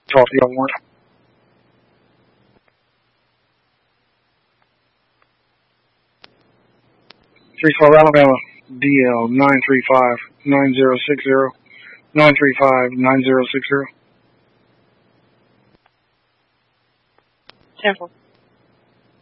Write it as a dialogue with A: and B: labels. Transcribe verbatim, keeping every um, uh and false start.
A: Talk to y'all more. three twelve Alabama, D L nine three five nine zero six zero, nine three five nine zero six zero.
B: Temple.